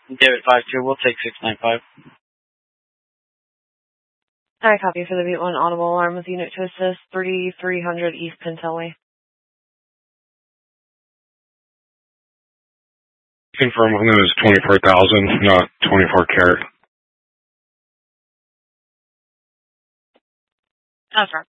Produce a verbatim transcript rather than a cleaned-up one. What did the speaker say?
David five two, we'll take six nine five. I copy for the Butte one audible alarm with unit to assist thirty-three hundred East Pintel Way. Confirm on those twenty-four thousand, not twenty-four carat. That's right.